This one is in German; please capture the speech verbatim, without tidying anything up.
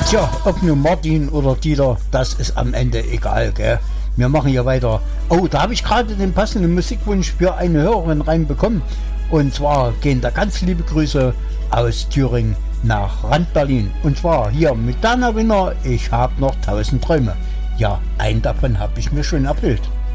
Tja, ob nur Martin oder Dieter, das ist am Ende egal, gell? Wir machen hier weiter. Oh, da habe ich gerade den passenden Musikwunsch für eine Hörerin reinbekommen. Und zwar gehen da ganz liebe Grüße aus Thüringen nach Rand-Berlin. Und zwar hier mit Dana Winner, ich habe noch tausend Träume. Ja, einen davon habe ich mir schon erfüllt.